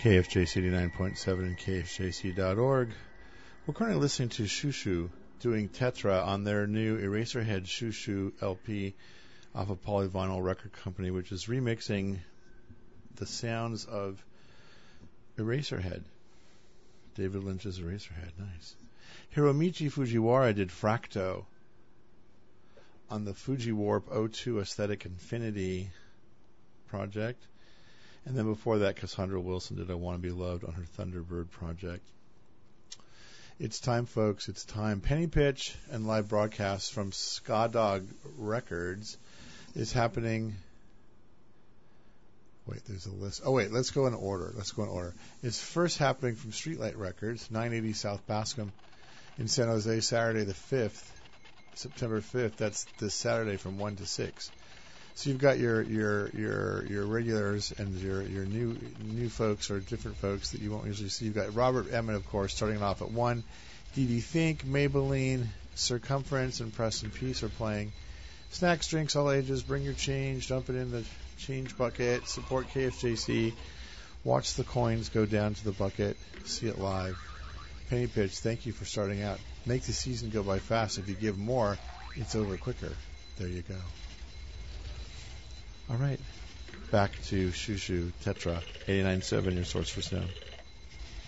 KFJC 89.7 and KFJC.org. We're currently listening to Shushu doing Tetra on their new Eraserhead Shushu LP off of Polyvinyl Record Company, which is remixing the sounds of Eraserhead. David Lynch's Eraserhead. Nice. Hiromichi Fujiwara did Fracto on the Fuji Warp 02 Aesthetic Infinity project. And then before that, Cassandra Wilson did I Want to Be Loved on her Thunderbird project. It's time, folks. It's time. Penny Pitch and live broadcasts from Ska Dog Records is happening. Wait, there's a list. Oh, wait, let's go in order. It's first happening from Streetlight Records, 980 South Bascom in San Jose, Saturday the 5th, September 5th. That's this Saturday from 1 to 6. So you've got your regulars and your new folks or different folks that you won't usually see. You've got Robert Emmett, of course, starting off at 1. D.D. Think, Maybelline, Circumference, and Preston Peace are playing. Snacks, drinks, all ages. Bring your change. Dump it in the change bucket. Support KFJC. Watch the coins go down to the bucket. See it live. Penny Pitch, thank you for starting out. Make the season go by fast. If you give more, it's over quicker. There you go. All right. Back to Shushu Tetra 89.7, your source for sound.